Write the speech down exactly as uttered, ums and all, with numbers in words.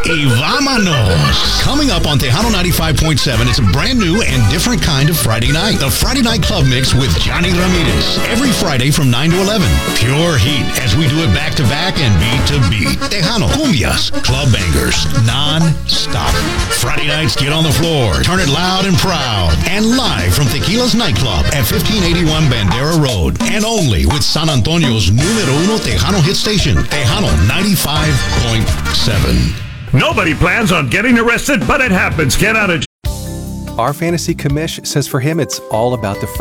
Y vámonos. Coming up on Tejano ninety-five point seven, it's a brand new and different kind of Friday night. The Friday Night Club Mix with Johnny Ramirez. Every Friday from nine to eleven. Pure heat as we do it back to back and beat to beat. Tejano, cumbias, club bangers, non-stop. Friday nights, get on the floor, turn it loud and proud. And live from Tequila's Nightclub at fifteen eighty-one Bandera Road. And only with San Antonio's numero uno Tejano hit station, Tejano ninety-five point seven. Nobody plans on getting arrested, but it happens. Get out of Our fantasy commish says for him it's all about the